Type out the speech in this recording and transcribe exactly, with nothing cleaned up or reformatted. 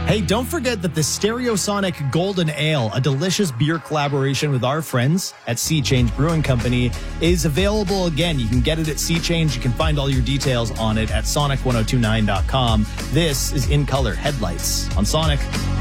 Hey, don't forget that the Stereosonic Golden Ale, a delicious beer collaboration with our friends at Sea Change Brewing Company, is available again. You can get it at Sea Change. You can find all your details on it at sonic ten twenty-nine dot com. This is In Color Headlights on Sonic.